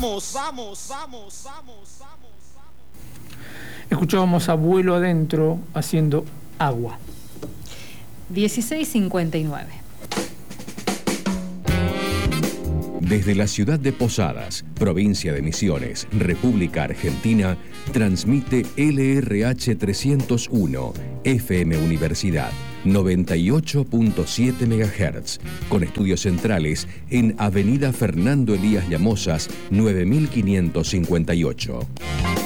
Escuchábamos a Vuelo Adentro haciendo Agua. 16:59. Desde la ciudad de Posadas, provincia de Misiones, República Argentina, transmite LRH 301, FM Universidad, 98.7 MHz, con estudios centrales en Avenida Fernando Elías Llamosas, 9558.